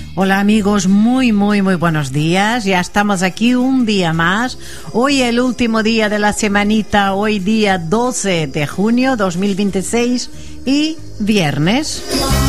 Hola amigos, muy buenos días. Ya estamos aquí un día más. Hoy el último día de la semanita, hoy día 12 de junio 2026 y viernes.